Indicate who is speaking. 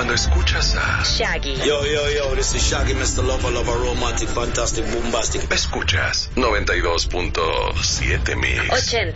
Speaker 1: cuando escuchas a
Speaker 2: Shaggy.
Speaker 3: Yo, this is Shaggy, Mr. Lover, romantic, fantastic, bombastic.
Speaker 1: Escuchas 92.7 Mix.
Speaker 2: 80.